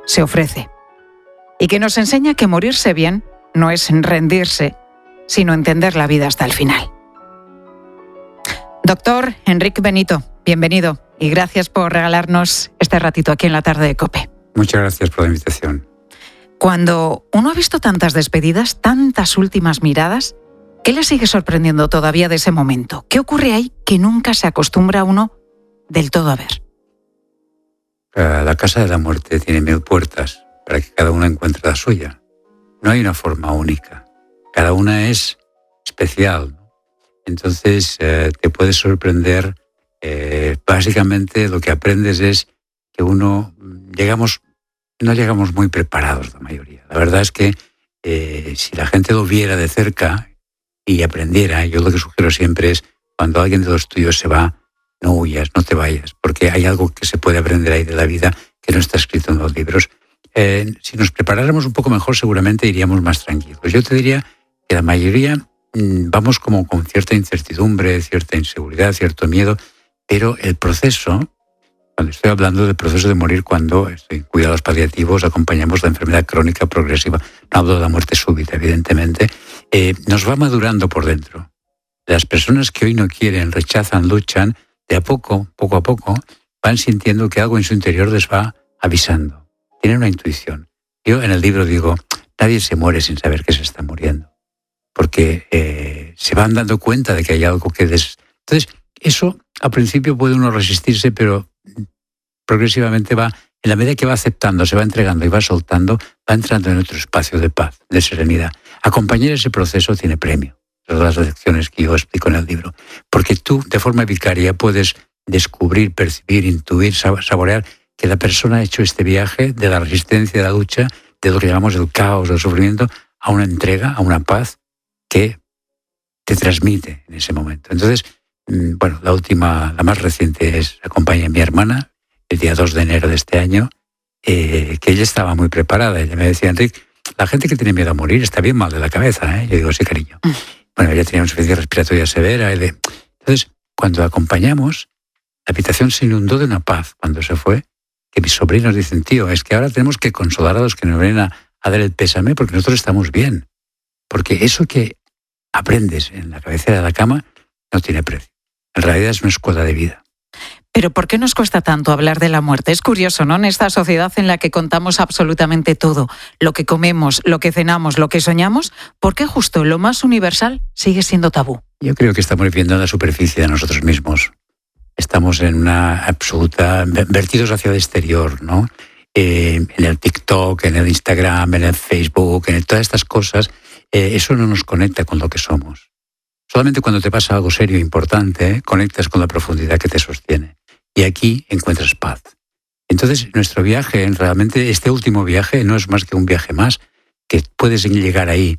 se ofrece. Y que nos enseña que morirse bien no es rendirse, sino entender la vida hasta el final. Doctor Enric Benito, bienvenido y gracias por regalarnos este ratito aquí en la tarde de COPE. Muchas gracias por la invitación. Cuando uno ha visto tantas despedidas, tantas últimas miradas, ¿qué le sigue sorprendiendo todavía de ese momento? ¿Qué ocurre ahí que nunca se acostumbra uno del todo a ver? La casa de la muerte tiene 1000 puertas para que cada una encuentre la suya. No hay una forma única. Cada una es especial. Entonces te puedes sorprender. Básicamente lo que aprendes es que no llegamos muy preparados la mayoría. La verdad es que si la gente lo viera de cerca y aprendiera, yo lo que sugiero siempre es cuando alguien de los tuyos se va, no huyas, no te vayas, porque hay algo que se puede aprender ahí de la vida que no está escrito en los libros. Si nos preparáramos un poco mejor, seguramente iríamos más tranquilos. Yo te diría que la mayoría vamos como con cierta incertidumbre, cierta inseguridad, cierto miedo, pero el proceso, cuando estoy hablando del proceso de morir, cuando estoy en cuidados paliativos, acompañamos la enfermedad crónica progresiva, no hablo de la muerte súbita, evidentemente, nos va madurando por dentro. Las personas que hoy no quieren, rechazan, luchan, de a poco a poco, van sintiendo que algo en su interior les va avisando. Tienen una intuición. Yo en el libro digo, nadie se muere sin saber que se está muriendo, porque se van dando cuenta de que hay algo que... Entonces, eso al principio puede uno resistirse, pero progresivamente va, en la medida que va aceptando, se va entregando y va soltando, va entrando en otro espacio de paz, de serenidad. Acompañar ese proceso tiene premio. Todas las lecciones que yo explico en el libro. Porque tú, de forma vicaria, puedes descubrir, percibir, intuir, saborear que la persona ha hecho este viaje de la resistencia, de la lucha, de lo que llamamos el caos, el sufrimiento, a una entrega, a una paz que te transmite en ese momento. Entonces, bueno, la más reciente es, acompañé a mi hermana el día 2 de enero de este año, que ella estaba muy preparada. Ella me decía, Enric, la gente que tiene miedo a morir está bien mal de la cabeza, ¿eh? Yo digo, sí, cariño. Bueno, ella tenía una insuficiencia respiratoria severa. Entonces, cuando la acompañamos, la habitación se inundó de una paz cuando se fue, que mis sobrinos dicen, tío, es que ahora tenemos que consolar a los que nos vienen a dar el pésame porque nosotros estamos bien. Porque eso que aprendes en la cabecera de la cama no tiene precio. En realidad es una escuela de vida. Pero ¿por qué nos cuesta tanto hablar de la muerte? Es curioso, ¿no? En esta sociedad en la que contamos absolutamente todo, lo que comemos, lo que cenamos, lo que soñamos, ¿por qué justo lo más universal sigue siendo tabú? Yo creo que estamos viviendo en la superficie de nosotros mismos. Estamos en una absoluta... vertidos hacia el exterior, ¿no? En el TikTok, en el Instagram, en el Facebook, en todas estas cosas, eso no nos conecta con lo que somos. Solamente cuando te pasa algo serio e importante, conectas con la profundidad que te sostiene. Y aquí encuentras paz. Entonces, nuestro viaje, realmente este último viaje, no es más que un viaje más, que puedes llegar ahí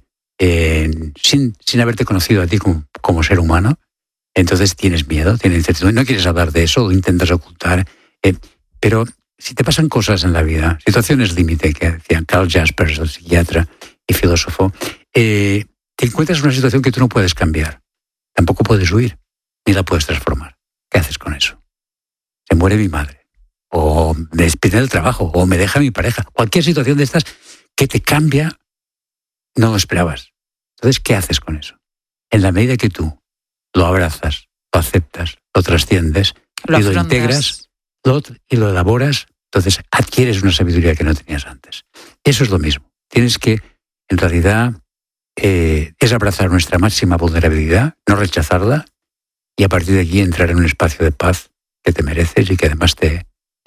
sin haberte conocido a ti como ser humano. Entonces tienes miedo, tienes incertidumbre, no quieres hablar de eso, lo intentas ocultar. Pero si te pasan cosas en la vida, situaciones límite, que decía Carl Jaspers, el psiquiatra y filósofo, te encuentras en una situación que tú no puedes cambiar. Tampoco puedes huir, ni la puedes transformar. ¿Qué haces con eso? Se muere mi madre, o me despide del trabajo, o me deja mi pareja. Cualquier situación de estas que te cambia, no lo esperabas. Entonces, ¿qué haces con eso? En la medida que tú lo abrazas, lo aceptas, lo trasciendes, lo integras y lo elaboras, entonces adquieres una sabiduría que no tenías antes. Eso es lo mismo. Tienes que, en realidad, es abrazar nuestra máxima vulnerabilidad, no rechazarla, y a partir de aquí entrar en un espacio de paz que te mereces y que además te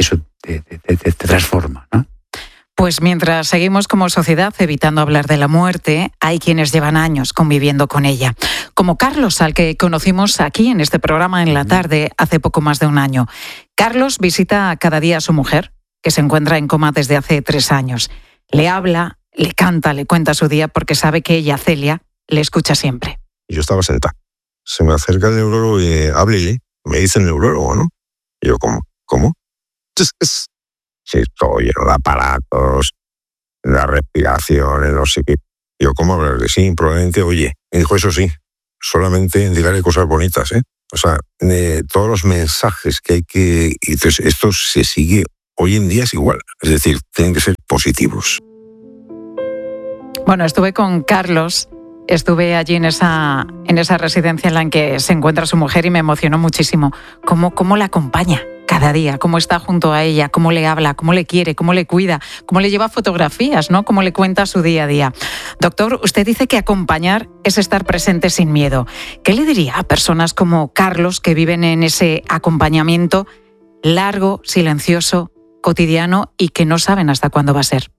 transforma, ¿no? Pues mientras seguimos como sociedad evitando hablar de la muerte, hay quienes llevan años conviviendo con ella. Como Carlos, al que conocimos aquí en este programa en la tarde hace poco más de un año. Carlos visita cada día a su mujer, que se encuentra en coma desde hace 3 años. Le habla, le canta, le cuenta su día porque sabe que ella, Celia, le escucha siempre. Yo estaba sentado. Se me acerca el neurólogo y háblele. Me dice el neurólogo, ¿no? Y yo, ¿cómo? Sí, estoy lleno de aparatos, la respiración, no sé qué. Yo, ¿cómo hablarle? Sí, probablemente, oye. Me dijo, eso sí, solamente dirle cosas bonitas, ¿eh? O sea, todos los mensajes que hay que... Entonces, esto se sigue... Hoy en día es igual. Es decir, tienen que ser positivos. Bueno, estuve con Carlos, estuve allí en esa residencia en la que se encuentra su mujer y me emocionó muchísimo cómo la acompaña cada día, cómo está junto a ella, cómo le habla, cómo le quiere, cómo le cuida, cómo le lleva fotografías, ¿no? Cómo le cuenta su día a día. Doctor, usted dice que acompañar es estar presente sin miedo. ¿Qué le diría a personas como Carlos que viven en ese acompañamiento largo, silencioso, cotidiano y que no saben hasta cuándo va a ser?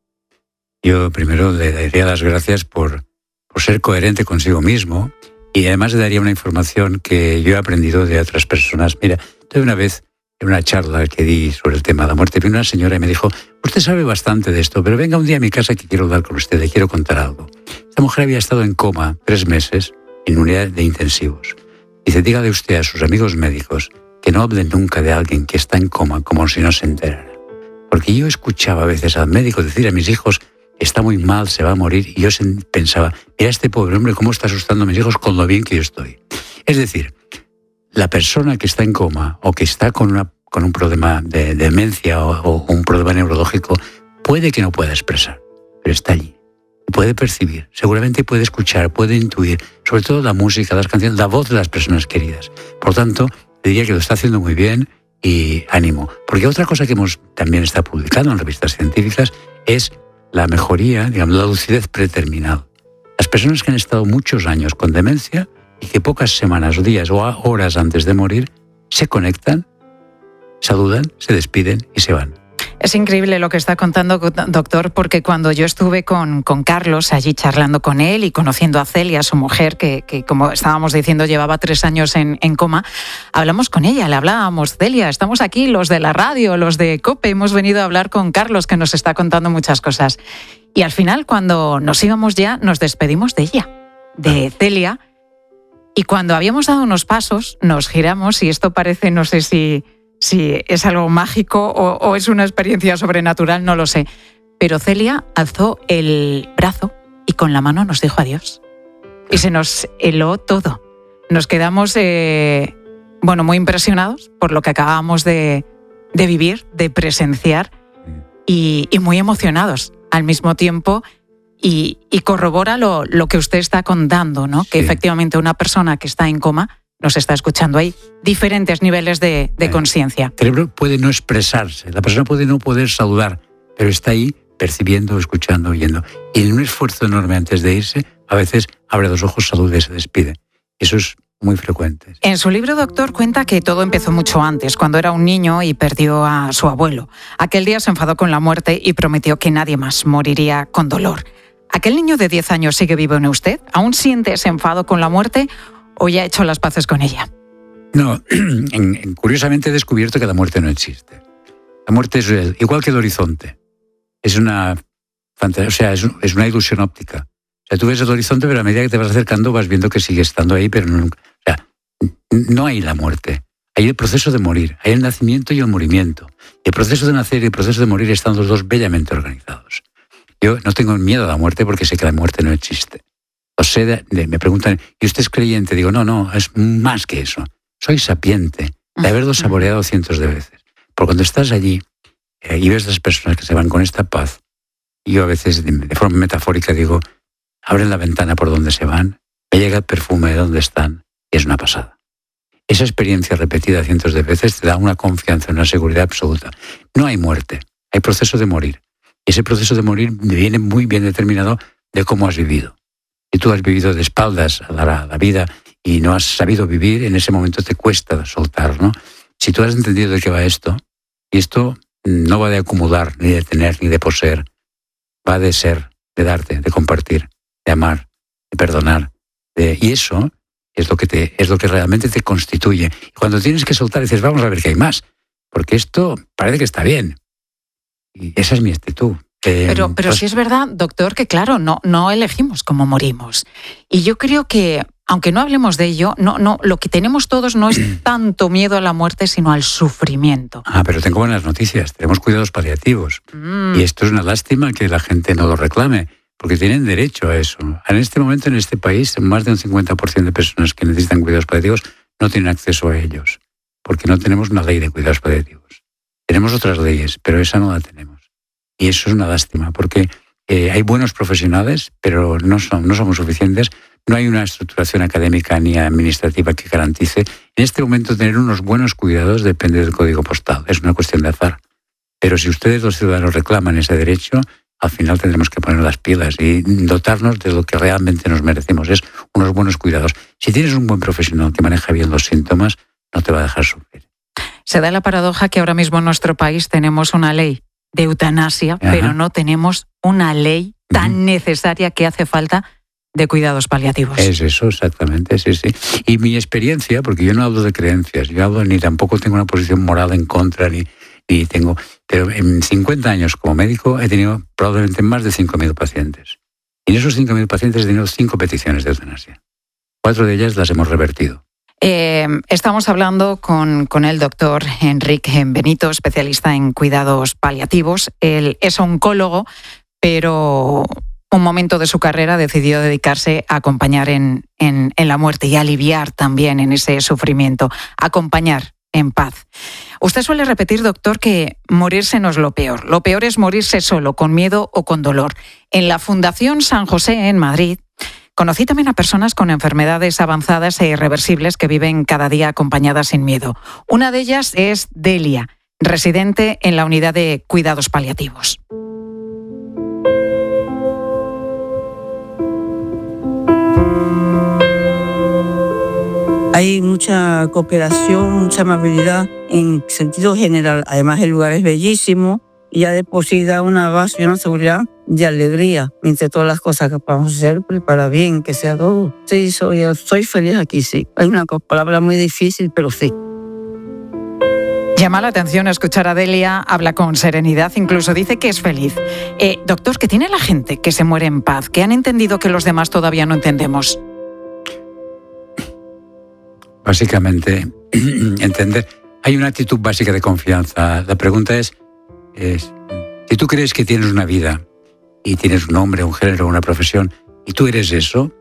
Yo primero le daría las gracias por ser coherente consigo mismo y además le daría una información que yo he aprendido de otras personas. Mira, tuve una vez en una charla que di sobre el tema de la muerte, vino una señora y me dijo: usted sabe bastante de esto, pero venga un día a mi casa que quiero hablar con usted, le quiero contar algo. Esta mujer había estado en coma 3 meses en unidad de intensivos. Dice: dígale usted a sus amigos médicos que no hablen nunca de alguien que está en coma como si no se enterara. Porque yo escuchaba a veces al médico decir a mis hijos: está muy mal, se va a morir, y yo pensaba: mira este pobre hombre cómo está asustando a mis hijos con lo bien que yo estoy. Es decir, la persona que está en coma o que está con un problema de demencia o un problema neurológico puede que no pueda expresar, pero está allí. Puede percibir, seguramente puede escuchar, puede intuir, sobre todo la música, las canciones, la voz de las personas queridas. Por tanto, diría que lo está haciendo muy bien y ánimo. Porque otra cosa que también está publicado en revistas científicas es la mejoría, digamos, la lucidez preterminal. Las personas que han estado muchos años con demencia y que pocas semanas o días o horas antes de morir se conectan, saludan, se despiden y se van. Es increíble lo que está contando, doctor, porque cuando yo estuve con Carlos allí charlando con él y conociendo a Celia, su mujer, que como estábamos diciendo llevaba 3 años en coma, hablamos con ella, le hablábamos: Celia, estamos aquí los de la radio, los de COPE, hemos venido a hablar con Carlos que nos está contando muchas cosas. Y al final, cuando nos íbamos ya, nos despedimos de ella, de Celia, y cuando habíamos dado unos pasos, nos giramos, y esto parece, no sé si es algo mágico o es una experiencia sobrenatural, no lo sé. Pero Celia alzó el brazo y con la mano nos dijo adiós. Y se nos heló todo. Nos quedamos muy impresionados por lo que acabábamos de vivir, de presenciar, y muy emocionados al mismo tiempo. Y corrobora lo que usted está contando, ¿no? Sí. Que efectivamente una persona que está en coma nos está escuchando. Hay diferentes niveles de conciencia. El cerebro puede no expresarse, la persona puede no poder saludar, pero está ahí percibiendo, escuchando, oyendo. Y en un esfuerzo enorme antes de irse, a veces abre los ojos, saluda y se despide. Eso es muy frecuente. En su libro, doctor, cuenta que todo empezó mucho antes, cuando era un niño y perdió a su abuelo. Aquel día se enfadó con la muerte y prometió que nadie más moriría con dolor. ¿Aquel niño de 10 años sigue vivo en usted? ¿Aún siente ese enfado con la muerte o ya ha hecho las paces con ella? No, curiosamente he descubierto que la muerte no existe. La muerte es igual que el horizonte. Es una fantasía, es una ilusión óptica. O sea, tú ves el horizonte, pero a medida que te vas acercando vas viendo que sigue estando ahí, pero no hay la muerte. Hay el proceso de morir, hay el nacimiento y el morimiento. Y el proceso de nacer y el proceso de morir están los dos bellamente organizados. Yo no tengo miedo a la muerte porque sé que la muerte no existe. O sea, me preguntan: ¿y usted es creyente? Digo: no, es más que eso. Soy sapiente, de haberlo saboreado cientos de veces. Porque cuando estás allí y ves las personas que se van con esta paz, yo a veces de forma metafórica digo: abren la ventana por donde se van, me llega el perfume de donde están, y es una pasada. Esa experiencia repetida cientos de veces te da una confianza, una seguridad absoluta. No hay muerte, hay proceso de morir. Y ese proceso de morir viene muy bien determinado de cómo has vivido. Si tú has vivido de espaldas a la vida y no has sabido vivir, en ese momento te cuesta soltar, ¿no? Si tú has entendido de qué va esto, y esto no va de acumular, ni de tener, ni de poseer, va de ser, de darte, de compartir, de amar, de perdonar. Y eso es lo que realmente te constituye. Y cuando tienes que soltar, dices: vamos a ver qué hay más, porque esto parece que está bien. Y esa es mi actitud. Pero sí es verdad, doctor, que claro, no elegimos cómo morimos. Y yo creo que, aunque no hablemos de ello, no, lo que tenemos todos no es tanto miedo a la muerte, sino al sufrimiento. Pero tengo buenas noticias. Tenemos cuidados paliativos. Y esto es una lástima que la gente no lo reclame, porque tienen derecho a eso. En este momento, en este país, más de un 50% de personas que necesitan cuidados paliativos no tienen acceso a ellos, porque no tenemos una ley de cuidados paliativos. Tenemos otras leyes, pero esa no la tenemos. Y eso es una lástima, porque hay buenos profesionales, pero no somos suficientes. No hay una estructuración académica ni administrativa que garantice. En este momento tener unos buenos cuidados depende del código postal. Es una cuestión de azar. Pero si ustedes, los ciudadanos, reclaman ese derecho, al final tendremos que poner las pilas y dotarnos de lo que realmente nos merecemos. Es unos buenos cuidados. Si tienes un buen profesional que maneja bien los síntomas, no te va a dejar sufrir. Se da la paradoja que ahora mismo en nuestro país tenemos una ley de eutanasia, pero no tenemos una ley tan necesaria que hace falta de cuidados paliativos. Es eso, exactamente, sí. Y mi experiencia, porque yo no hablo de creencias, yo hablo ni tampoco tengo una posición moral en contra, ni tengo... Pero en 50 años como médico he tenido probablemente más de 5.000 pacientes. Y en esos 5.000 pacientes he tenido 5 peticiones de eutanasia. 4 de ellas las hemos revertido. Estamos hablando con el doctor Enrique Benito, especialista en cuidados paliativos. Él es oncólogo, pero un momento de su carrera decidió dedicarse a acompañar en la muerte y aliviar también en ese sufrimiento, acompañar en paz. Usted suele repetir, doctor, que morirse no es lo peor. Lo peor es morirse solo, con miedo o con dolor. En la Fundación San José, en Madrid, conocí también a personas con enfermedades avanzadas e irreversibles que viven cada día acompañadas sin miedo. Una de ellas es Delia, residente en la unidad de cuidados paliativos. Hay mucha cooperación, mucha amabilidad en sentido general. Además, el lugar es bellísimo y ya de por sí da una base y una seguridad de alegría entre todas las cosas que podamos hacer, prepara bien, que sea todo. Sí, soy feliz aquí, sí. Hay una palabra muy difícil, pero sí. Llama la atención escuchar a Delia, habla con serenidad, incluso dice que es feliz. Doctor, ¿qué tiene la gente que se muere en paz? ¿Qué han entendido que los demás todavía no entendemos? Básicamente, entender. Hay una actitud básica de confianza. La pregunta es si tú crees que tienes una vida y tienes un nombre, un género, una profesión, y tú eres eso,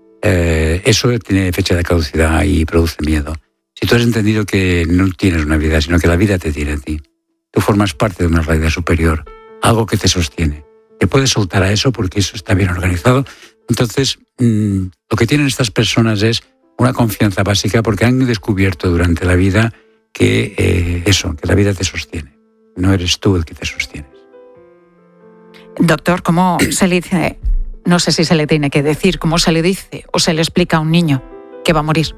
eso tiene fecha de caducidad y produce miedo. Si tú has entendido que no tienes una vida, sino que la vida te tiene a ti, tú formas parte de una realidad superior, algo que te sostiene. Te puedes soltar a eso porque eso está bien organizado. Entonces, lo que tienen estas personas es una confianza básica porque han descubierto durante la vida que que la vida te sostiene. No eres tú el que te sostienes. Doctor, ¿cómo se le dice? No sé si se le tiene que decir, ¿cómo se le dice o se le explica a un niño que va a morir?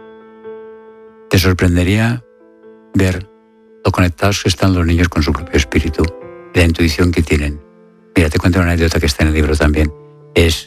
Te sorprendería ver lo conectados que están los niños con su propio espíritu, la intuición que tienen. Mira, te cuento una anécdota que está en el libro también. Es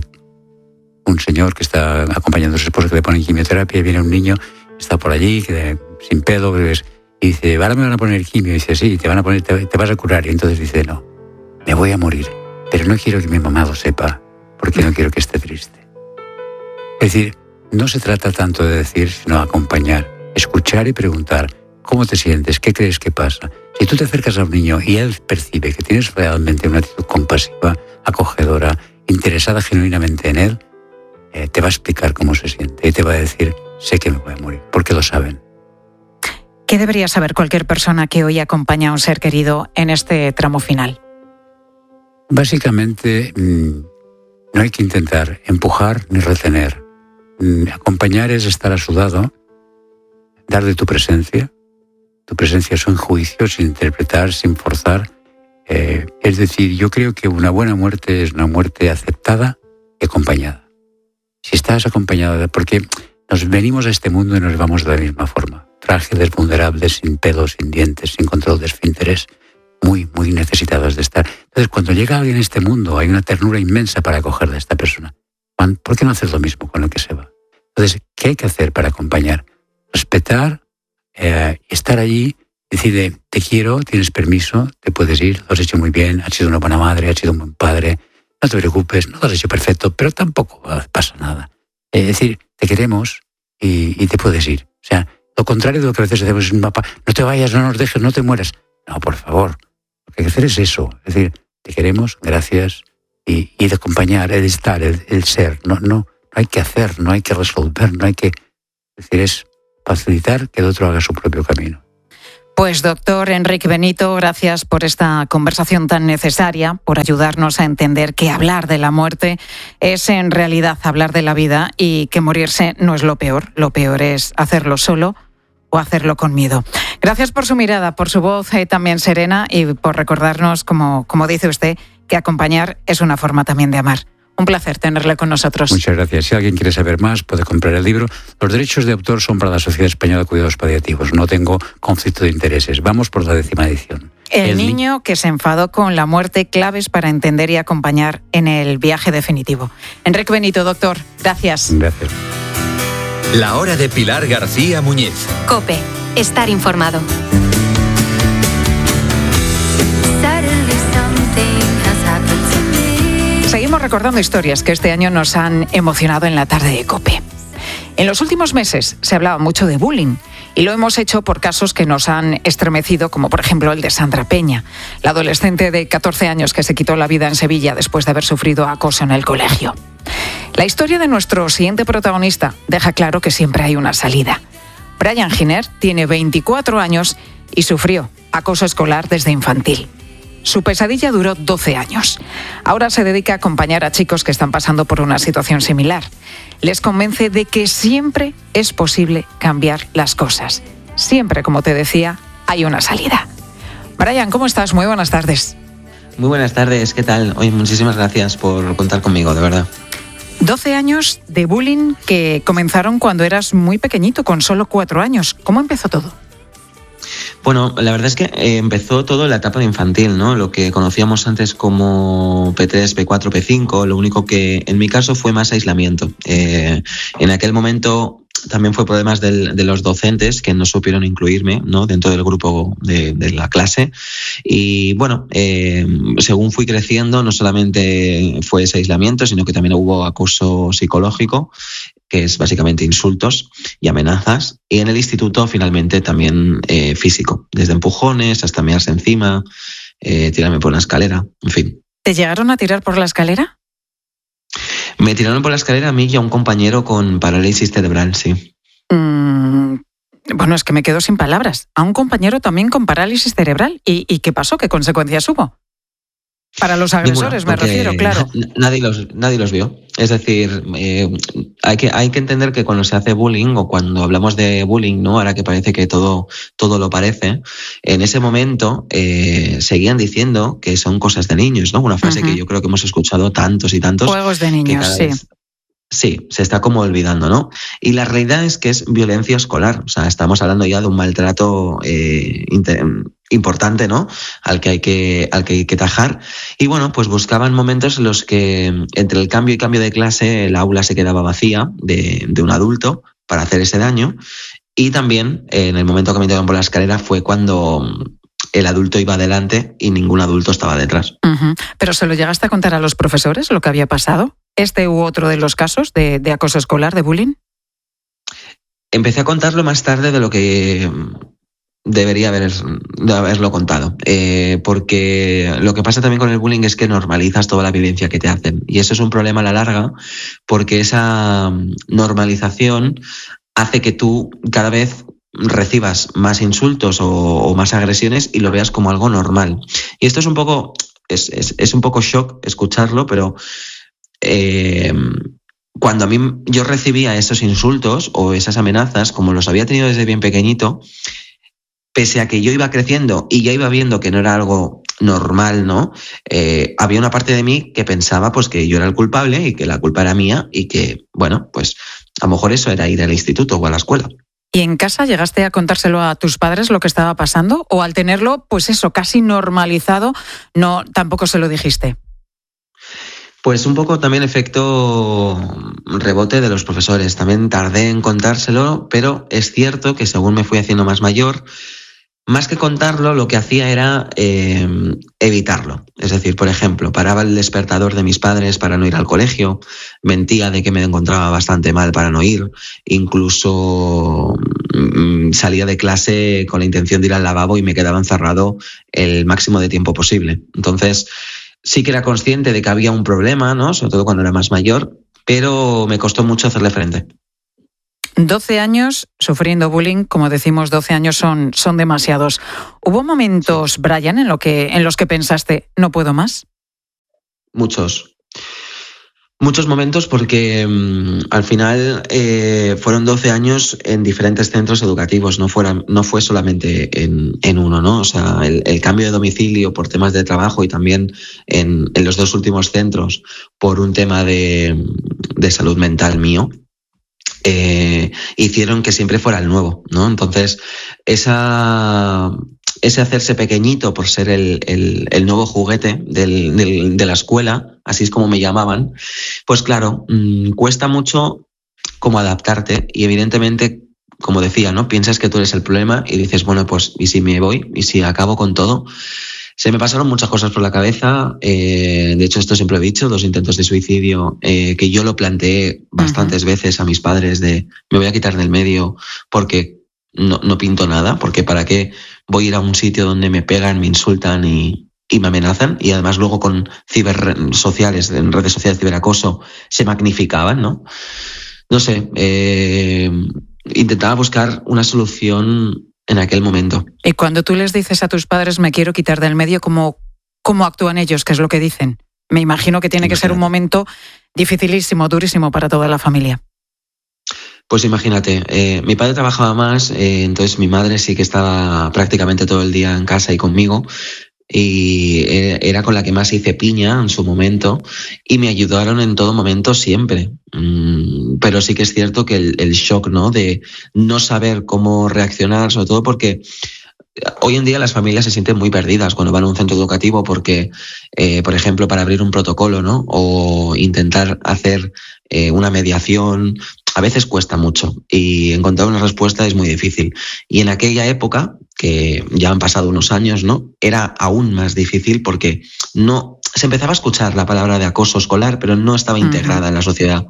un señor que está acompañando a su esposa que le ponen quimioterapia y viene un niño, está por allí, sin pelo, y dice, ahora me van a poner quimio. Y dice, sí, te vas a curar. Y entonces dice, no, me voy a morir, pero no quiero que mi mamá lo sepa, porque no quiero que esté triste. Es decir, no se trata tanto de decir, sino acompañar, escuchar y preguntar, ¿cómo te sientes? ¿Qué crees que pasa? Si tú te acercas a un niño y él percibe que tienes realmente una actitud compasiva, acogedora, interesada genuinamente en él, te va a explicar cómo se siente y te va a decir, sé que me voy a morir, porque lo saben. ¿Qué debería saber cualquier persona que hoy acompaña a un ser querido en este tramo final? Básicamente, no hay que intentar empujar ni retener. Acompañar es estar a su lado, dar de tu presencia sin juicio, sin interpretar, sin forzar. Es decir, yo creo que una buena muerte es una muerte aceptada y acompañada. Si estás acompañado, porque nos venimos a este mundo y nos vamos de la misma forma, frágiles, vulnerables, sin pelos, sin dientes, sin control de esfínteres, muy, muy necesitados de estar. Entonces, cuando llega alguien a este mundo, hay una ternura inmensa para acoger a esta persona. ¿Por qué no hacer lo mismo con el que se va? Entonces, ¿qué hay que hacer para acompañar? Respetar, estar allí, decirle, te quiero, tienes permiso, te puedes ir, lo has hecho muy bien, has sido una buena madre, has sido un buen padre, no te preocupes, no lo has hecho perfecto, pero tampoco pasa nada. Es decir, te queremos y te puedes ir. O sea, lo contrario de lo que a veces hacemos es, papá, no te vayas, no nos dejes, no te mueras. No, por favor, lo que hay que hacer es eso. Es decir, te queremos, gracias, y de acompañar, el estar, el ser. No hay que hacer, no hay que resolver, no hay que... Es decir, es facilitar que el otro haga su propio camino. Pues doctor Enrique Benito, gracias por esta conversación tan necesaria, por ayudarnos a entender que hablar de la muerte es en realidad hablar de la vida y que morirse no es lo peor es hacerlo solo o hacerlo con miedo. Gracias por su mirada, por su voz también serena y por recordarnos, como dice usted, que acompañar es una forma también de amar. Un placer tenerle con nosotros. Muchas gracias. Si alguien quiere saber más, puede comprar el libro. Los derechos de autor son para la Sociedad Española de Cuidados Paliativos. No tengo conflicto de intereses. Vamos por la 10ª edición. El niño que se enfadó con la muerte, claves para entender y acompañar en el viaje definitivo. Enrique Benito, doctor, gracias. Gracias. La hora de Pilar García Muñiz. COPE. Estar informado. Seguimos recordando historias que este año nos han emocionado en la tarde de COPE. En los últimos meses se hablaba mucho de bullying y lo hemos hecho por casos que nos han estremecido, como por ejemplo el de Sandra Peña, la adolescente de 14 años que se quitó la vida en Sevilla después de haber sufrido acoso en el colegio. La historia de nuestro siguiente protagonista deja claro que siempre hay una salida. Brian Giner tiene 24 años y sufrió acoso escolar desde infantil. Su pesadilla duró 12 años. Ahora se dedica a acompañar a chicos que están pasando por una situación similar. Les convence de que siempre es posible cambiar las cosas. Siempre, como te decía, hay una salida. Brian, ¿cómo estás? Muy buenas tardes. Muy buenas tardes, ¿qué tal? Oye, muchísimas gracias por contar conmigo, de verdad. 12 años de bullying que comenzaron cuando eras muy pequeñito, con solo 4 años. ¿Cómo empezó todo? Bueno, la verdad es que empezó todo en la etapa de infantil, ¿no? Lo que conocíamos antes como P3, P4, P5, lo único que en mi caso fue más aislamiento. En aquel momento también fue problemas de los docentes que no supieron incluirme, ¿no? Dentro del grupo de la clase. Y bueno, según fui creciendo, no solamente fue ese aislamiento, sino que también hubo acoso psicológico, que es básicamente insultos y amenazas. Y en el instituto finalmente también físico, desde empujones hasta mearse encima, tirarme por la escalera, en fin. ¿Te llegaron a tirar por la escalera? Me tiraron por la escalera a mí y a un compañero con parálisis cerebral, sí. Bueno, es que me quedo sin palabras. A un compañero también con parálisis cerebral. ¿Y qué pasó? ¿Qué consecuencias hubo? Para los agresores, me refiero, claro. Nadie los vio. Es decir, hay que entender que cuando se hace bullying o cuando hablamos de bullying, ¿no? Ahora que parece que todo lo parece, en ese momento seguían diciendo que son cosas de niños, ¿no? Una frase que yo creo que hemos escuchado tantos y tantos. Juegos de niños, sí. Sí, se está como olvidando, ¿no? Y la realidad es que es violencia escolar. O sea, estamos hablando ya de un maltrato importante, ¿no? Al que hay que tajar. Y bueno, pues buscaban momentos en los que entre el cambio y cambio de clase el aula se quedaba vacía de un adulto para hacer ese daño. Y también en el momento que me tiraron por la escalera fue cuando el adulto iba adelante y ningún adulto estaba detrás. ¿Pero se lo llegaste a contar a los profesores lo que había pasado? ¿Este u otro de los casos de acoso escolar, de bullying? Empecé a contarlo más tarde de lo que debería haberlo contado. Porque lo que pasa también con el bullying es que normalizas toda la violencia que te hacen. Y eso es un problema a la larga, porque esa normalización hace que tú cada vez recibas más insultos o más agresiones y lo veas como algo normal. Y esto es un poco shock escucharlo, pero cuando a mí yo recibía esos insultos o esas amenazas, como los había tenido desde bien pequeñito, pese a que yo iba creciendo y ya iba viendo que no era algo normal, ¿no? Había una parte de mí que pensaba pues que yo era el culpable y que la culpa era mía y que, bueno, pues a lo mejor eso era ir al instituto o a la escuela. ¿Y en casa llegaste a contárselo a tus padres lo que estaba pasando? ¿O al tenerlo, pues eso, casi normalizado, no, tampoco se lo dijiste? Pues un poco también efecto rebote de los profesores. También tardé en contárselo, pero es cierto que según me fui haciendo más mayor, más que contarlo, lo que hacía era evitarlo. Es decir, por ejemplo, paraba el despertador de mis padres para no ir al colegio, mentía de que me encontraba bastante mal para no ir, incluso salía de clase con la intención de ir al lavabo y me quedaba encerrado el máximo de tiempo posible. Entonces, sí que era consciente de que había un problema, ¿no? Sobre todo cuando era más mayor, pero me costó mucho hacerle frente. 12 años sufriendo bullying, como decimos, 12 años son demasiados. ¿Hubo momentos, Brian, en los que pensaste, no puedo más? Muchos momentos porque al final fueron 12 años en diferentes centros educativos, no fue solamente en uno, ¿no? O sea, el cambio de domicilio por temas de trabajo y también en los 2 últimos centros por un tema de salud mental mío, hicieron que siempre fuera el nuevo, ¿no? Entonces, ese hacerse pequeñito por ser el nuevo juguete de la escuela, así es como me llamaban, pues claro, cuesta mucho como adaptarte y evidentemente, como decía, ¿no? Piensas que tú eres el problema y dices, bueno, pues ¿y si me voy? ¿Y si acabo con todo? Se me pasaron muchas cosas por la cabeza, de hecho esto siempre he dicho, 2 intentos de suicidio, que yo lo planteé bastantes veces a mis padres de me voy a quitar del medio porque no pinto nada, porque para qué voy a ir a un sitio donde me pegan, me insultan y me amenazan, y además luego con en redes sociales, ciberacoso, se magnificaban, ¿no? No sé, intentaba buscar una solución en aquel momento. Y cuando tú les dices a tus padres, me quiero quitar del medio, ¿cómo actúan ellos? ¿Qué es lo que dicen? Me imagino que tiene que ser un momento dificilísimo, durísimo para toda la familia. Pues imagínate, mi padre trabajaba más, entonces mi madre sí que estaba prácticamente todo el día en casa y conmigo, y era con la que más hice piña en su momento y me ayudaron en todo momento siempre. Pero sí que es cierto que el shock, ¿no? De no saber cómo reaccionar, sobre todo porque hoy en día las familias se sienten muy perdidas cuando van a un centro educativo porque, por ejemplo, para abrir un protocolo, ¿no? O intentar hacer una mediación, a veces cuesta mucho y encontrar una respuesta es muy difícil. Y en aquella época, que ya han pasado unos años, ¿no? Era aún más difícil porque no se empezaba a escuchar la palabra de acoso escolar, pero no estaba integrada en la sociedad.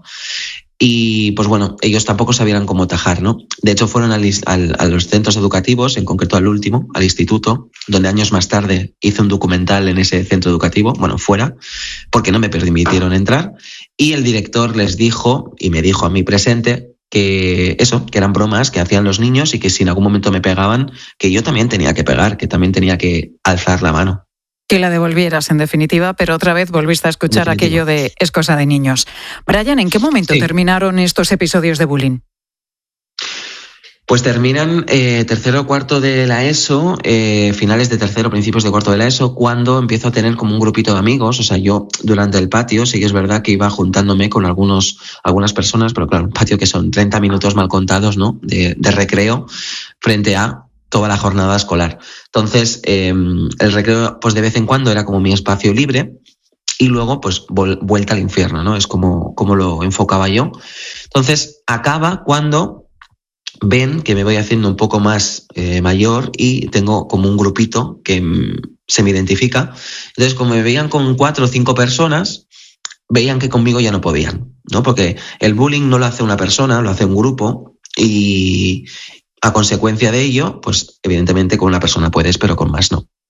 Y pues bueno, ellos tampoco sabían cómo tajar, ¿no? De hecho, fueron a los centros educativos, en concreto al último, al instituto, donde años más tarde hice un documental en ese centro educativo, bueno, fuera, porque no me permitieron entrar. Y el director les dijo, y me dijo a mí presente, que eran bromas que hacían los niños y que si en algún momento me pegaban, que yo también tenía que pegar, que también tenía que alzar la mano. Que la devolvieras, en definitiva, pero otra vez volviste a escuchar aquello de es cosa de niños. Brian, ¿en qué momento terminaron estos episodios de bullying? Pues terminan tercero o cuarto de la ESO, finales de tercero, principios de cuarto de la ESO, cuando empiezo a tener como un grupito de amigos. O sea, yo durante el patio sí que es verdad que iba juntándome con algunas personas, pero claro, un patio que son 30 minutos mal contados, ¿no? De recreo frente a toda la jornada escolar. Entonces, el recreo, pues de vez en cuando era como mi espacio libre y luego, pues, vuelta al infierno, ¿no? Es como lo enfocaba yo. Entonces, acaba cuando ven que me voy haciendo un poco más mayor y tengo como un grupito que se me identifica. Entonces, como me veían con 4 o 5 personas, veían que conmigo ya no podían, ¿no? Porque el bullying no lo hace una persona, lo hace un grupo y a consecuencia de ello, pues evidentemente con una persona puedes, pero con más no.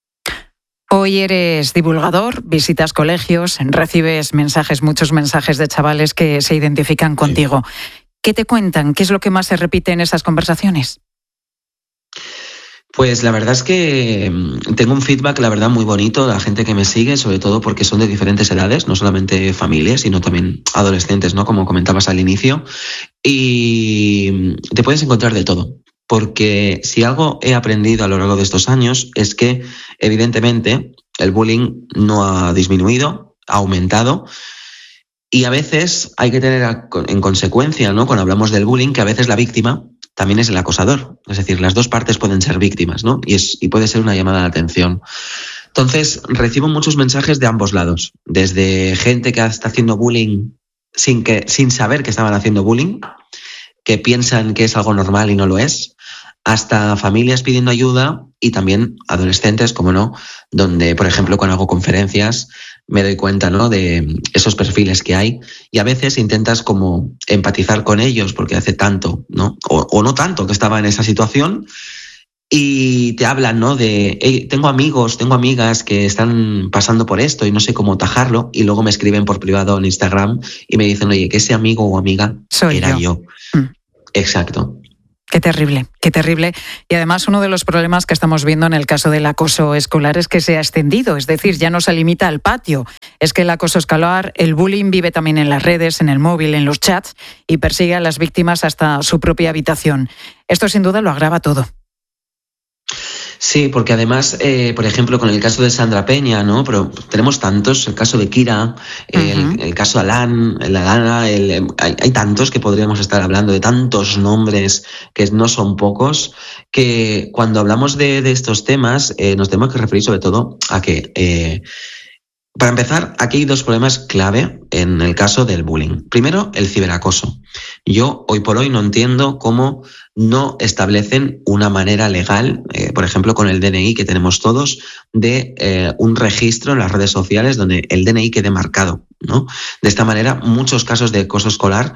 Hoy eres divulgador, visitas colegios, recibes muchos mensajes de chavales que se identifican contigo. ¿Qué te cuentan? ¿Qué es lo que más se repite en esas conversaciones? Pues la verdad es que tengo un feedback, la verdad, muy bonito de la gente que me sigue, sobre todo porque son de diferentes edades, no solamente familias, sino también adolescentes, ¿no? Como comentabas al inicio. Y te puedes encontrar de todo, porque si algo he aprendido a lo largo de estos años es que, evidentemente, el bullying no ha disminuido, ha aumentado. Y a veces hay que tener en consecuencia, ¿no? Cuando hablamos del bullying, que a veces la víctima también es el acosador. Es decir, las dos partes pueden ser víctimas, ¿no? Y puede ser una llamada de atención. Entonces, recibo muchos mensajes de ambos lados. Desde gente que está haciendo bullying sin saber que estaban haciendo bullying, que piensan que es algo normal y no lo es, hasta familias pidiendo ayuda y también adolescentes, como no, donde, por ejemplo, cuando hago conferencias me doy cuenta, ¿no? De esos perfiles que hay y a veces intentas como empatizar con ellos porque hace tanto, ¿no? O no tanto que estaba en esa situación y te hablan, ¿no? De hey, tengo amigos, tengo amigas que están pasando por esto y no sé cómo tajarlo y luego me escriben por privado en Instagram y me dicen, oye, que ese amigo o amiga era yo. Exacto. Qué terrible, qué terrible. Y además uno de los problemas que estamos viendo en el caso del acoso escolar es que se ha extendido, es decir, ya no se limita al patio. Es que el acoso escolar, el bullying vive también en las redes, en el móvil, en los chats y persigue a las víctimas hasta su propia habitación. Esto sin duda lo agrava todo. Sí, porque además, por ejemplo, con el caso de Sandra Peña, ¿no? Pero tenemos tantos, el caso de Kira, el caso Alan, hay tantos que podríamos estar hablando, de tantos nombres que no son pocos, que cuando hablamos de estos temas nos tenemos que referir sobre todo a que, para empezar, aquí hay dos problemas clave en el caso del bullying. Primero, el ciberacoso. Yo hoy por hoy no entiendo cómo no establecen una manera legal, por ejemplo, con el DNI que tenemos todos, de un registro en las redes sociales donde el DNI quede marcado, ¿no? De esta manera, muchos casos de acoso escolar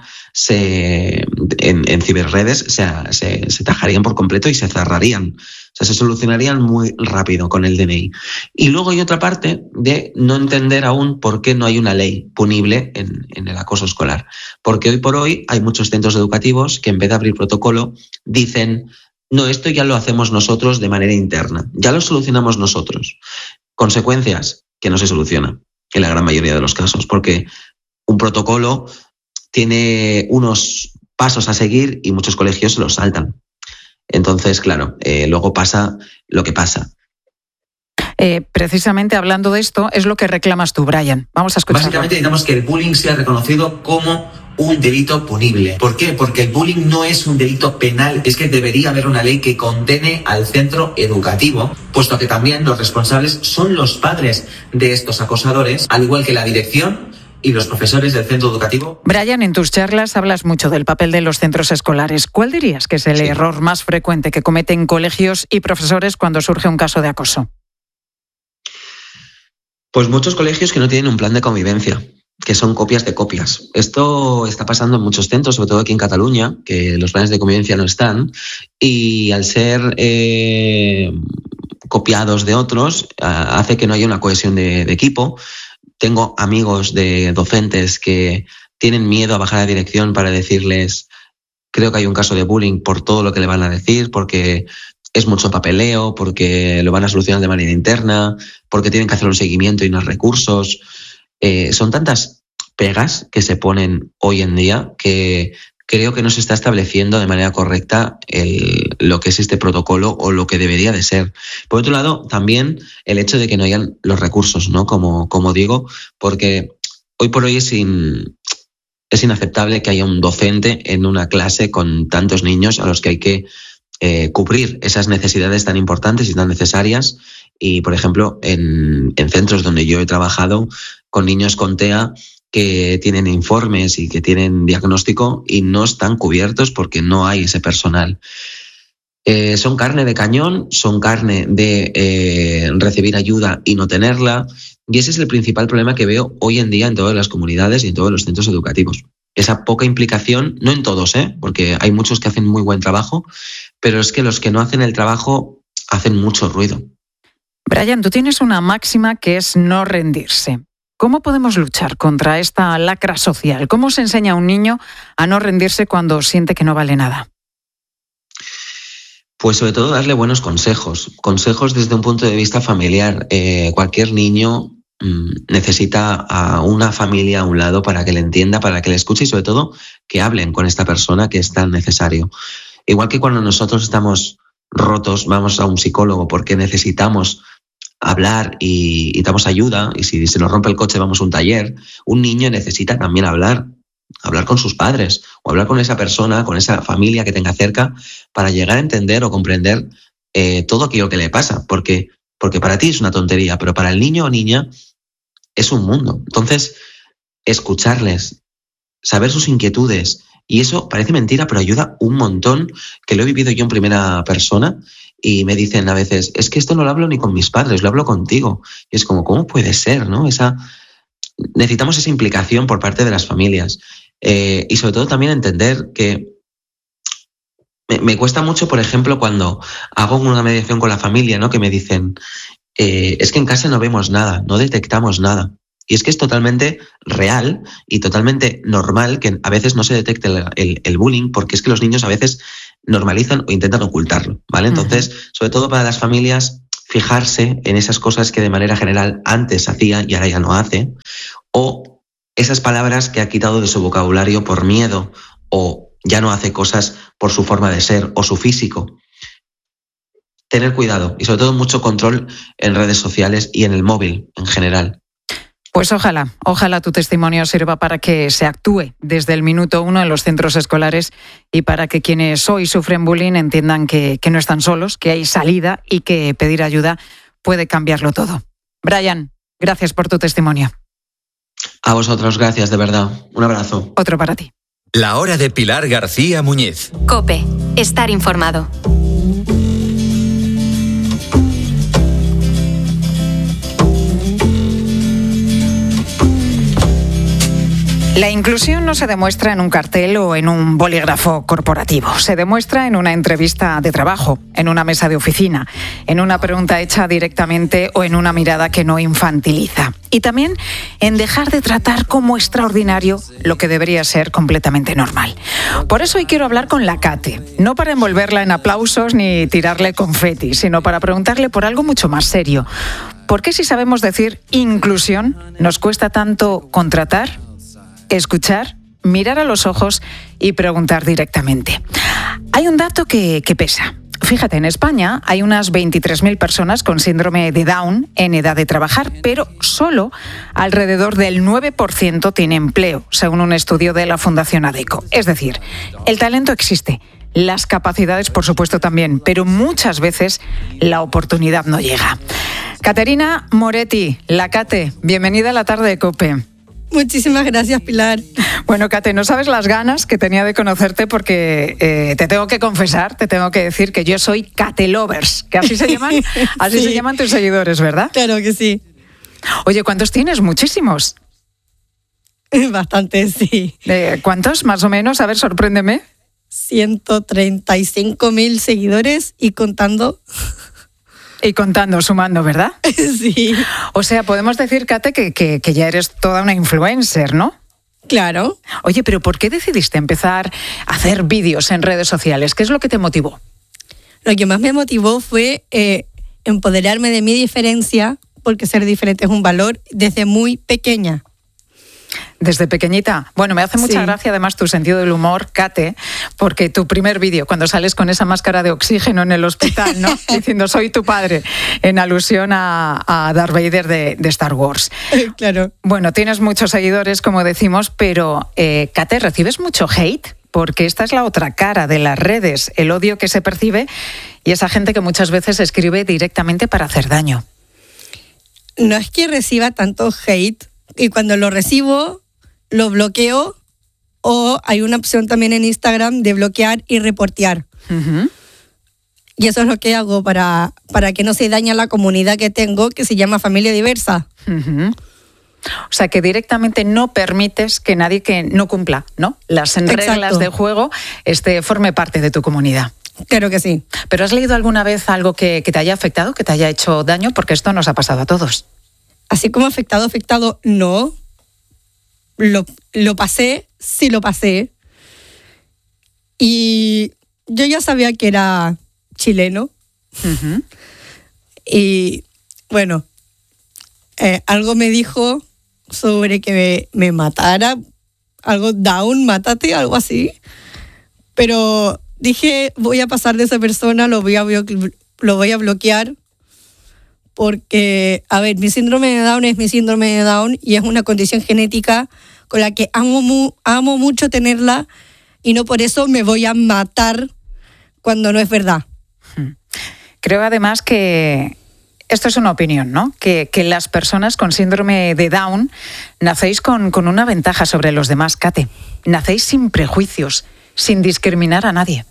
en ciberredes se tajarían por completo y se cerrarían. O sea, se solucionarían muy rápido con el DNI. Y luego hay otra parte de no entender aún por qué no hay una ley punible en el acoso escolar. Porque hoy por hoy hay muchos centros educativos que en vez de abrir protocolo dicen, no, esto ya lo hacemos nosotros de manera interna, ya lo solucionamos nosotros. Consecuencias, que no se soluciona en la gran mayoría de los casos, porque un protocolo tiene unos pasos a seguir y muchos colegios se los saltan. Entonces, claro, luego pasa lo que pasa. Precisamente hablando de esto, es lo que reclamas tú, Brian. Vamos a escucharlo. Básicamente necesitamos que el bullying sea reconocido como un delito punible. ¿Por qué? Porque el bullying no es un delito penal, es que debería haber una ley que condene al centro educativo, puesto que también los responsables son los padres de estos acosadores, al igual que la dirección y los profesores del centro educativo. Brian, en tus charlas hablas mucho del papel de los centros escolares. ¿Cuál dirías que es el error más frecuente que cometen colegios y profesores cuando surge un caso de acoso? Pues muchos colegios que no tienen un plan de convivencia, que son copias de copias. Esto está pasando en muchos centros, sobre todo aquí en Cataluña, que los planes de convivencia no están, y al ser copiados de otros, hace que no haya una cohesión de equipo. Tengo amigos de docentes que tienen miedo a bajar a dirección para decirles, creo que hay un caso de bullying, por todo lo que le van a decir, porque es mucho papeleo, porque lo van a solucionar de manera interna, porque tienen que hacer un seguimiento y unos recursos. Son tantas pegas que se ponen hoy en día que creo que no se está estableciendo de manera correcta lo que es este protocolo o lo que debería de ser. Por otro lado, también el hecho de que no hayan los recursos, ¿no? Como digo, porque hoy por hoy es inaceptable que haya un docente en una clase con tantos niños a los que hay que cubrir esas necesidades tan importantes y tan necesarias. Y, por ejemplo, en centros donde yo he trabajado con niños con TEA que tienen informes y que tienen diagnóstico y no están cubiertos porque no hay ese personal. Son carne de cañón, son carne de recibir ayuda y no tenerla. Y ese es el principal problema que veo hoy en día en todas las comunidades y en todos los centros educativos. Esa poca implicación, no en todos, porque hay muchos que hacen muy buen trabajo, pero es que los que no hacen el trabajo hacen mucho ruido. Brian, tú tienes una máxima que es no rendirse. ¿Cómo podemos luchar contra esta lacra social? ¿Cómo se enseña a un niño a no rendirse cuando siente que no vale nada? Pues sobre todo darle buenos consejos desde un punto de vista familiar. Cualquier niño necesita a una familia a un lado para que le entienda, para que le escuche y sobre todo que hablen con esta persona que es tan necesario. Igual que cuando nosotros estamos rotos, vamos a un psicólogo porque necesitamos hablar y necesitamos ayuda, y si se nos rompe el coche vamos a un taller. Un niño necesita también hablar con sus padres o hablar con esa persona, con esa familia que tenga cerca para llegar a entender o comprender todo aquello que le pasa, porque para ti es una tontería, pero para el niño o niña es un mundo. Entonces, escucharles, saber sus inquietudes, y eso parece mentira, pero ayuda un montón, que lo he vivido yo en primera persona. Y me dicen a veces, es que esto no lo hablo ni con mis padres, lo hablo contigo. Y es como, ¿cómo puede ser, no? Necesitamos esa implicación por parte de las familias. Y sobre todo también entender que me cuesta mucho, por ejemplo, cuando hago una mediación con la familia, ¿no? Que me dicen, es que en casa no vemos nada, no detectamos nada. Y es que es totalmente real y totalmente normal que a veces no se detecte el bullying, porque es que los niños a veces normalizan o intentan ocultarlo, ¿vale? Entonces, sobre todo para las familias, fijarse en esas cosas que de manera general antes hacía y ahora ya no hace, o esas palabras que ha quitado de su vocabulario por miedo, o ya no hace cosas por su forma de ser o su físico. Tener cuidado y sobre todo mucho control en redes sociales y en el móvil en general. Pues ojalá tu testimonio sirva para que se actúe desde el minuto 1 en los centros escolares y para que quienes hoy sufren bullying entiendan que no están solos, que hay salida y que pedir ayuda puede cambiarlo todo. Brian, gracias por tu testimonio. A vosotros, gracias, de verdad. Un abrazo. Otro para ti. La hora de Pilar García Muñiz. COPE. Estar informado. La inclusión no se demuestra en un cartel o en un bolígrafo corporativo. Se demuestra en una entrevista de trabajo, en una mesa de oficina, en una pregunta hecha directamente o en una mirada que no infantiliza. Y también en dejar de tratar como extraordinario lo que debería ser completamente normal. Por eso hoy quiero hablar con la Kate, no para envolverla en aplausos ni tirarle confeti, sino para preguntarle por algo mucho más serio. ¿Por qué si sabemos decir inclusión nos cuesta tanto contratar, escuchar, mirar a los ojos y preguntar directamente? Hay un dato que pesa. Fíjate, en España hay unas 23.000 personas con síndrome de Down en edad de trabajar, pero solo alrededor del 9% tiene empleo, según un estudio de la Fundación ADECO. Es decir, el talento existe, las capacidades por supuesto también, pero muchas veces la oportunidad no llega. Caterina Moretti, la Kate, bienvenida a la tarde de COPE. Muchísimas gracias, Pilar. Bueno, Kate, no sabes las ganas que tenía de conocerte porque te tengo que confesar, te tengo que decir que yo soy Kate Lovers, que así se llaman, así sí. Se llaman tus seguidores, ¿verdad? Claro que sí. Oye, ¿cuántos tienes? Muchísimos. Bastante, sí. ¿Cuántos, más o menos? A ver, sorpréndeme. 135.000 seguidores y contando. Y contando, sumando, ¿verdad? Sí. O sea, podemos decir, Kate, que ya eres toda una influencer, ¿no? Claro. Oye, pero ¿por qué decidiste empezar a hacer vídeos en redes sociales? ¿Qué es lo que te motivó? Lo que más me motivó fue empoderarme de mi diferencia, porque ser diferente es un valor desde muy pequeña. Desde pequeñita. Bueno, me hace mucha gracia además tu sentido del humor, Kate, porque tu primer vídeo, cuando sales con esa máscara de oxígeno en el hospital, ¿no? Diciendo soy tu padre, en alusión a Darth Vader de Star Wars. Claro. Bueno, tienes muchos seguidores, como decimos, pero Kate, ¿recibes mucho hate? Porque esta es la otra cara de las redes, el odio que se percibe y esa gente que muchas veces escribe directamente para hacer daño. No es que reciba tanto hate, y cuando lo recibo, lo bloqueo, o hay una opción también en Instagram de bloquear y reportear. Uh-huh. Y eso es lo que hago para que no se dañe la comunidad que tengo, que se llama Familia Diversa. Uh-huh. O sea, que directamente no permites que nadie que no cumpla, ¿no?, las reglas de juego forme parte de tu comunidad. Claro que sí. ¿Pero has leído alguna vez algo que te haya afectado, que te haya hecho daño? Porque esto nos ha pasado a todos. Así como afectado, no. Lo pasé, sí lo pasé. Y yo ya sabía que era chileno. Uh-huh. Y bueno, algo me dijo sobre que me matara, algo down, mátate, algo así. Pero dije, voy a pasar de esa persona, lo voy a bloquear. Porque, a ver, mi síndrome de Down es mi síndrome de Down y es una condición genética con la que amo mucho tenerla y no por eso me voy a matar cuando no es verdad. Creo además que esto es una opinión, ¿no? Que las personas con síndrome de Down nacéis con una ventaja sobre los demás, Kate. Nacéis sin prejuicios, sin discriminar a nadie.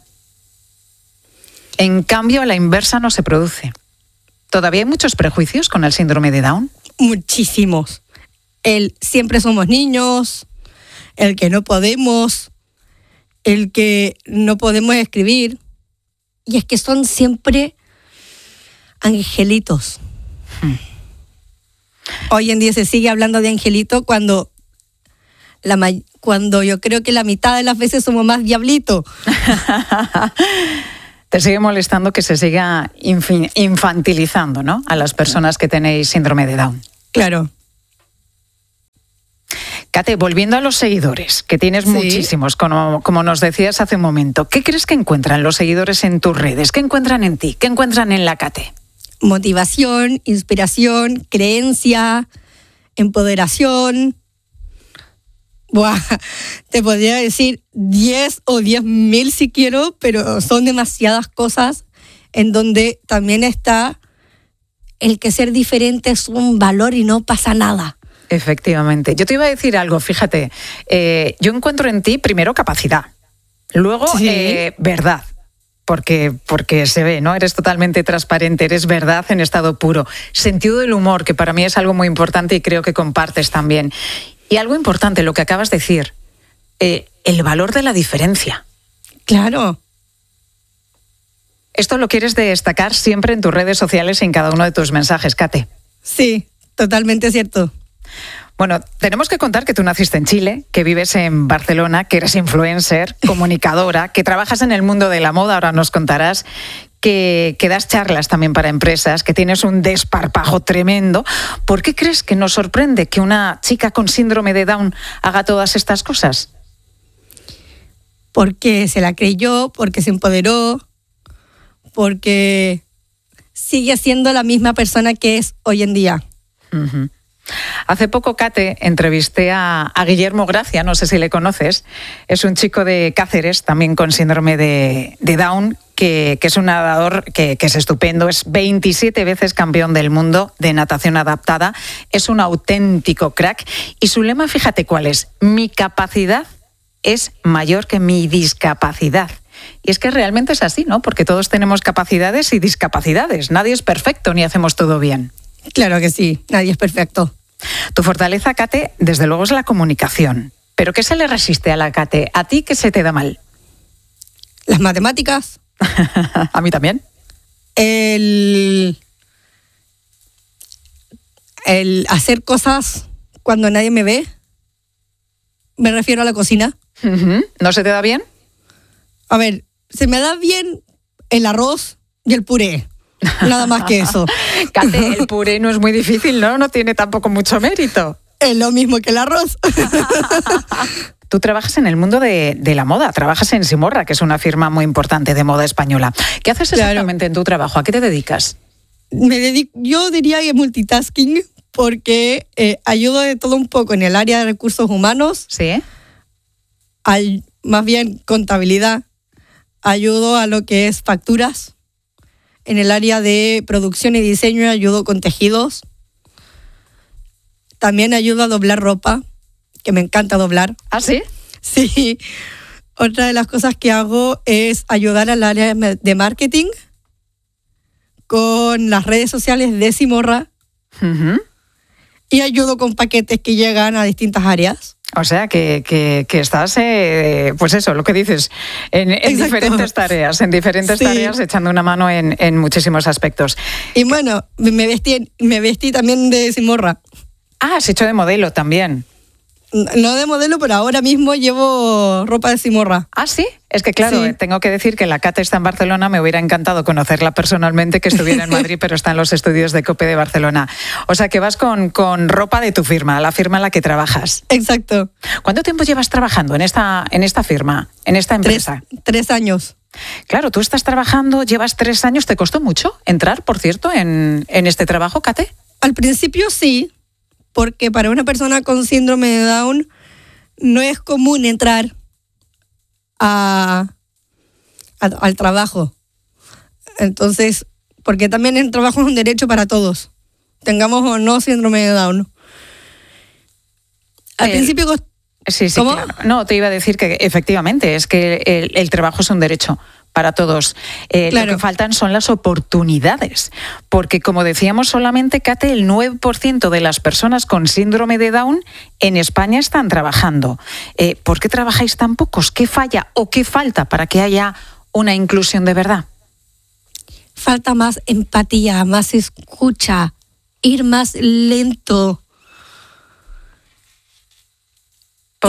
En cambio, a la inversa no se produce. ¿Todavía hay muchos prejuicios con el síndrome de Down? Muchísimos. El siempre somos niños, el que no podemos, el que no podemos escribir. Y es que son siempre angelitos. Hoy en día se sigue hablando de angelito cuando yo creo que la mitad de las veces somos más diablito. Te sigue molestando que se siga infantilizando, ¿no?, a las personas que tenéis síndrome de Down. Claro. Kate, volviendo a los seguidores, que tienes muchísimos, como nos decías hace un momento, ¿qué crees que encuentran los seguidores en tus redes? ¿Qué encuentran en ti? ¿Qué encuentran en la Kate? Motivación, inspiración, creencia, empoderación. Buah, te podría decir 10 o 10.000 si quiero, pero son demasiadas cosas en donde también está el que ser diferente es un valor y no pasa nada. Efectivamente. Yo te iba a decir algo, fíjate, yo encuentro en ti primero capacidad, luego verdad, porque se ve, ¿no? Eres totalmente transparente, eres verdad en estado puro, sentido del humor, que para mí es algo muy importante y creo que compartes también. Y algo importante, lo que acabas de decir, el valor de la diferencia. Claro. Esto lo quieres destacar siempre en tus redes sociales y en cada uno de tus mensajes, Kate. Sí, totalmente cierto. Bueno, tenemos que contar que tú naciste en Chile, que vives en Barcelona, que eres influencer, comunicadora, que trabajas en el mundo de la moda, ahora nos contarás, que das charlas también para empresas, que tienes un desparpajo tremendo. ¿Por qué crees que nos sorprende que una chica con síndrome de Down haga todas estas cosas? Porque se la creyó, porque se empoderó, porque sigue siendo la misma persona que es hoy en día. Uh-huh. Hace poco, Kate, entrevisté a Guillermo Gracia, no sé si le conoces, es un chico de Cáceres, también con síndrome de Down, que es un nadador que es estupendo, es 27 veces campeón del mundo de natación adaptada, es un auténtico crack y su lema, fíjate cuál es: mi capacidad es mayor que mi discapacidad. Y es que realmente es así, ¿no? Porque todos tenemos capacidades y discapacidades, nadie es perfecto ni hacemos todo bien. Claro que sí, nadie es perfecto. Tu fortaleza, Kate, desde luego es la comunicación. ¿Pero qué se le resiste a la Kate? ¿A ti qué se te da mal? Las matemáticas. A mí también. El hacer cosas cuando nadie me ve. Me refiero a la cocina. Uh-huh. ¿No se te da bien? A ver, se me da bien el arroz y el puré. Nada más que eso. Kate, el puré no es muy difícil, ¿no? No tiene tampoco mucho mérito. Es lo mismo que el arroz. Tú trabajas en el mundo de la moda, trabajas en Simorra, que es una firma muy importante de moda española. ¿Qué haces exactamente en tu trabajo? ¿A qué te dedicas? Yo diría que multitasking, porque ayudo de todo un poco en el área de recursos humanos. Sí. Más bien contabilidad. Ayudo a lo que es facturas. En el área de producción y diseño ayudo con tejidos. También ayudo a doblar ropa, que me encanta doblar. ¿Ah, sí? Sí. Otra de las cosas que hago es ayudar al área de marketing con las redes sociales de Simorra. Uh-huh. Y ayudo con paquetes que llegan a distintas áreas. O sea, que estás, pues eso, lo que dices, en diferentes tareas, tareas, echando una mano en muchísimos aspectos. Y bueno, me vestí también de Simorra. Ah, has hecho de modelo también. No de modelo, pero ahora mismo llevo ropa de Simorra. ¿Ah, sí? Es que claro, sí. Tengo que decir que la Kate está en Barcelona, me hubiera encantado conocerla personalmente, que estuviera en Madrid, pero está en los estudios de COPE de Barcelona. O sea, que vas con ropa de tu firma, la firma en la que trabajas. Exacto. ¿Cuánto tiempo llevas trabajando en esta firma, en esta empresa? 3 años. Claro, tú estás trabajando, llevas 3 años. ¿Te costó mucho entrar, por cierto, en este trabajo, Kate? Al principio sí, porque para una persona con síndrome de Down no es común entrar al trabajo. Entonces, porque también el trabajo es un derecho para todos, tengamos o no síndrome de Down. Al principio... Sí, claro. No, te iba a decir que efectivamente es que el trabajo es un derecho para todos. Claro. Lo que faltan son las oportunidades, porque como decíamos, solamente, Kate, el 9% de las personas con síndrome de Down en España están trabajando. ¿Por qué trabajáis tan pocos? ¿Qué falla o qué falta para que haya una inclusión de verdad? Falta más empatía, más escucha, ir más lento.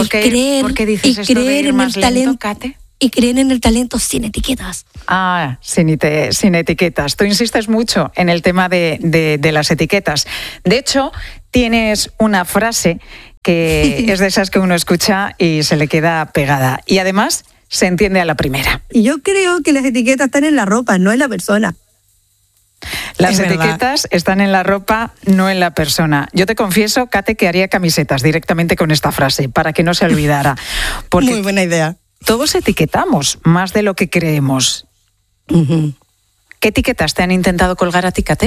¿Por qué dices esto de ir más lento, Kate? Y creer en el talento sin etiquetas. Sin etiquetas. Tú insistes mucho en el tema de las etiquetas. De hecho, tienes una frase que es de esas que uno escucha y se le queda pegada. Y además se entiende a la primera. Y yo creo que las etiquetas están en la ropa, no en la persona. Las etiquetas están en la ropa, no en la persona. Yo te confieso, Kate, que haría camisetas directamente con esta frase para que no se olvidara. Porque muy buena idea. Todos etiquetamos más de lo que creemos. Uh-huh. ¿Qué etiquetas te han intentado colgar a ti, Kate?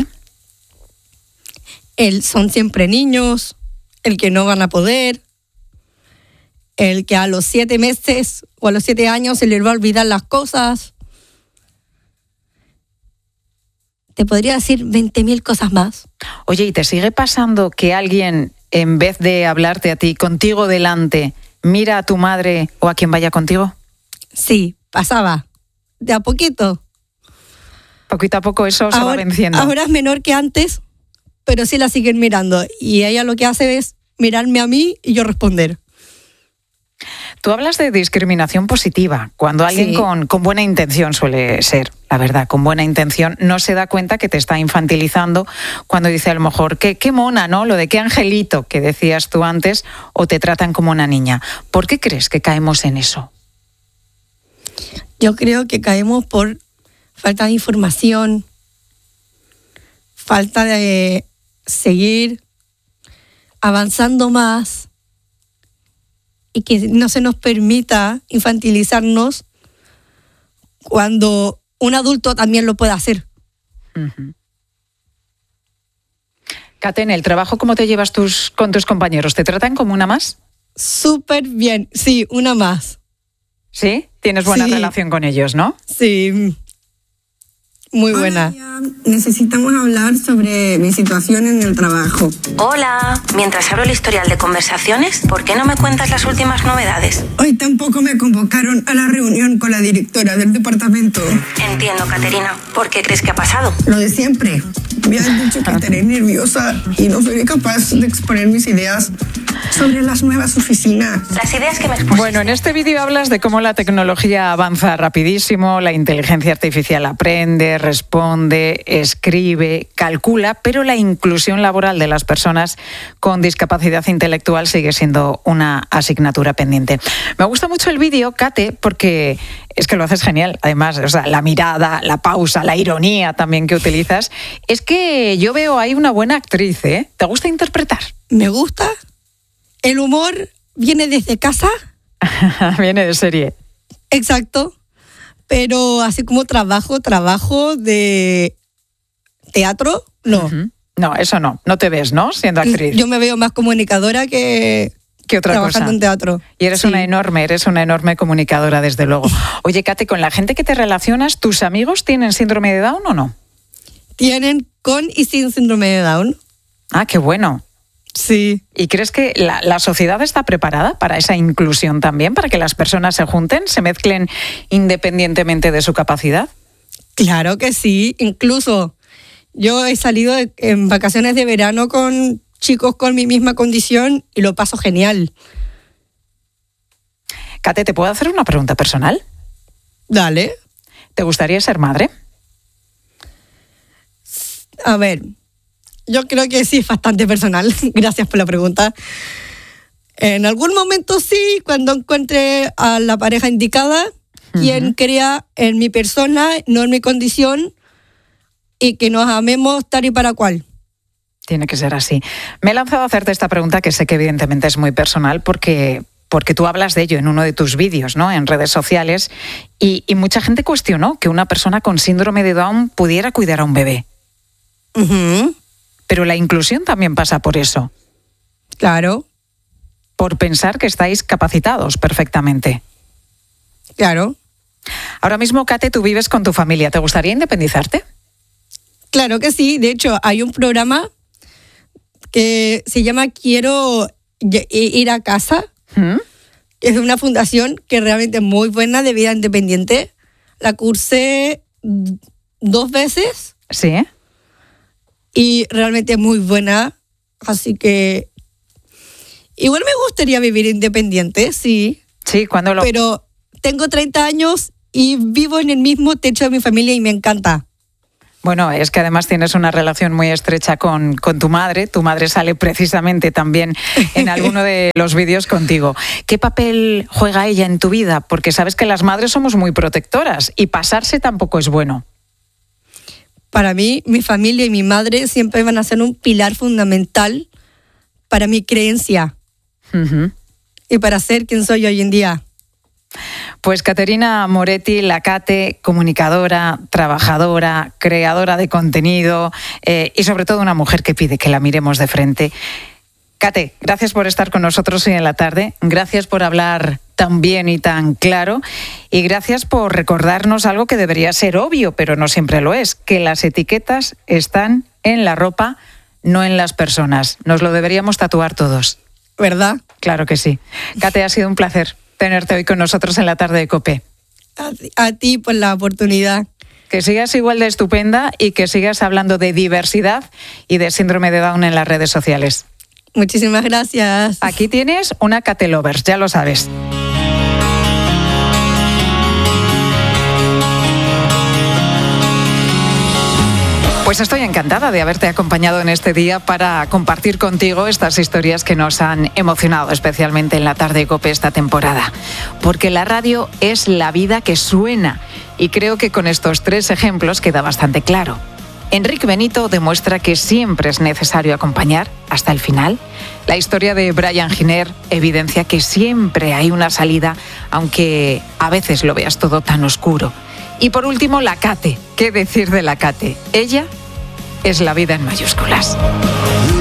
Son siempre niños, el que no van a poder, el que a los 7 meses o a los 7 años se les va a olvidar las cosas. Te podría decir 20.000 cosas más. Oye, ¿y te sigue pasando que alguien, en vez de hablarte a ti, contigo delante, mira a tu madre o a quien vaya contigo? Sí, pasaba. De a poquito. Poquito a poco eso se va venciendo. Ahora es menor que antes, pero sí la siguen mirando. Y ella lo que hace es mirarme a mí y yo responder. Tú hablas de discriminación positiva, cuando alguien con buena intención suele ser, la verdad, con buena intención, no se da cuenta que te está infantilizando cuando dice a lo mejor, qué mona, ¿no? Lo de qué angelito que decías tú antes, o te tratan como una niña. ¿Por qué crees que caemos en eso? Yo creo que caemos por falta de información, falta de seguir avanzando más, y que no se nos permita infantilizarnos cuando un adulto también lo puede hacer. Uh-huh. Kate, en el trabajo, ¿cómo te llevas con tus compañeros? ¿Te tratan como una más? Súper bien, sí, una más. ¿Sí? Tienes buena relación con ellos, ¿no? Sí, muy buena. Necesitamos hablar sobre mi situación en el trabajo. Hola, mientras abro el historial de conversaciones, ¿por qué no me cuentas las últimas novedades? Hoy tampoco me convocaron a la reunión con la directora del departamento. Entiendo, Caterina. ¿Por qué crees que ha pasado? Lo de siempre. Me han dicho que estaré nerviosa y no seré capaz de exponer mis ideas sobre las nuevas oficinas. Las ideas que me expusiste. Bueno, en este vídeo hablas de cómo la tecnología avanza rapidísimo, la inteligencia artificial aprende, responde, escribe, calcula, pero la inclusión laboral de las personas con discapacidad intelectual sigue siendo una asignatura pendiente. Me gusta mucho el vídeo, Kate, porque es que lo haces genial. Además, o sea, la mirada, la pausa, la ironía también que utilizas. Es que yo veo ahí una buena actriz, ¿eh? ¿Te gusta interpretar? Me gusta. El humor viene desde casa. Viene de serie. Exacto. Pero así como trabajo de teatro, no. Uh-huh. No, eso no. No te ves, ¿no? Siendo actriz. Yo me veo más comunicadora que otra trabajando cosa. En teatro. Y eres una enorme comunicadora, desde luego. Oye, Kate, con la gente que te relacionas, ¿tus amigos tienen síndrome de Down o no? Tienen con y sin síndrome de Down. Ah, qué bueno. Sí. ¿Y crees que la sociedad está preparada para esa inclusión también, para que las personas se junten, se mezclen independientemente de su capacidad? Claro que sí. Incluso yo he salido en vacaciones de verano con chicos con mi misma condición y lo paso genial. Kate, ¿te puedo hacer una pregunta personal? Dale. ¿Te gustaría ser madre? A ver, yo creo que sí es bastante personal. Gracias por la pregunta. En algún momento sí, cuando encuentre a la pareja indicada, quien crea en mi persona, no en mi condición, y que nos amemos tal y para cual. Tiene que ser así. Me he lanzado a hacerte esta pregunta que sé que evidentemente es muy personal porque tú hablas de ello en uno de tus vídeos, ¿no? En redes sociales, y mucha gente cuestionó que una persona con síndrome de Down pudiera cuidar a un bebé. Uh-huh. Pero la inclusión también pasa por eso. Claro. Por pensar que estáis capacitados perfectamente. Claro. Ahora mismo, Kate, tú vives con tu familia. ¿Te gustaría independizarte? Claro que sí. De hecho, hay un programa que se llama Quiero ir a casa. Es de una fundación que realmente es muy buena de vida independiente. La cursé 2 veces. Sí. Y realmente es muy buena. Así que... Igual me gustaría vivir independiente, sí. Sí, Pero tengo 30 años y vivo en el mismo techo de mi familia y me encanta. Bueno, es que además tienes una relación muy estrecha con tu madre. Tu madre sale precisamente también en alguno de los vídeos contigo. ¿Qué papel juega ella en tu vida? Porque sabes que las madres somos muy protectoras y pasarse tampoco es bueno. Para mí, mi familia y mi madre siempre van a ser un pilar fundamental para mi creencia y para ser quien soy hoy en día. Pues Caterina Moretti, la Cate, comunicadora, trabajadora, creadora de contenido y sobre todo una mujer que pide que la miremos de frente. Cate, gracias por estar con nosotros hoy en la tarde, gracias por hablar tan bien y tan claro y gracias por recordarnos algo que debería ser obvio, pero no siempre lo es, que las etiquetas están en la ropa, no en las personas. Nos lo deberíamos tatuar todos. ¿Verdad? Claro que sí. Cate, ha sido un placer tenerte hoy con nosotros en la tarde de COPE. A ti por la oportunidad. Que sigas igual de estupenda y que sigas hablando de diversidad y de síndrome de Down en las redes sociales. Muchísimas gracias. Aquí tienes una Cate Lovers, ya lo sabes. Pues estoy encantada de haberte acompañado en este día para compartir contigo estas historias que nos han emocionado, especialmente en la tarde de COPE esta temporada. Porque la radio es la vida que suena y creo que con estos 3 ejemplos queda bastante claro. Enrique Benito demuestra que siempre es necesario acompañar hasta el final. La historia de Brian Giner evidencia que siempre hay una salida, aunque a veces lo veas todo tan oscuro. Y por último, la Cate. ¿Qué decir de la Cate? Ella es la vida en mayúsculas.